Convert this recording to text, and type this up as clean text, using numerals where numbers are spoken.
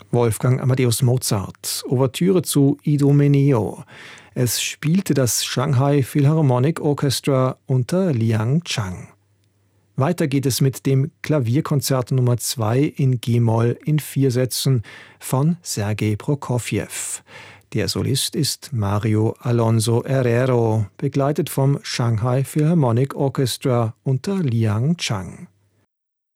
Wolfgang Amadeus Mozart, Ouvertüre zu Idomeneo. Es spielte das Shanghai Philharmonic Orchestra unter Liang Chang. Weiter geht es mit dem Klavierkonzert Nummer 2 in G-Moll in 4 Sätzen von Sergei Prokofjew. Der Solist ist Mario Alonso Herrero, begleitet vom Shanghai Philharmonic Orchestra unter Liang Chang.